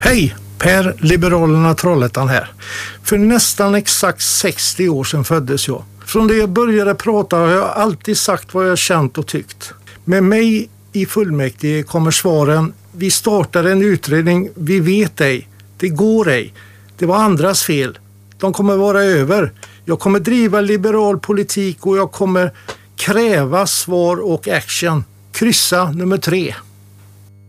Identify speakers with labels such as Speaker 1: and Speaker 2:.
Speaker 1: Hej! Per Liberalerna Trollhättan här. För nästan exakt 60 år sedan föddes jag. Från det jag började prata har jag alltid sagt vad jag känt och tyckt. Med mig i fullmäktige kommer svaren: vi startade en utredning, vi vet ej, det går ej, det var andras fel, de kommer vara över. Jag kommer driva liberal politik och jag kommer kräva svar och action. Kryssa nummer 3.